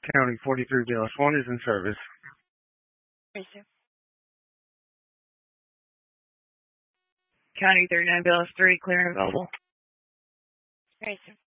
County 43 BLS 1 is in service. Yes, sir. County 39 BLS 3, clear and available. Right, sir.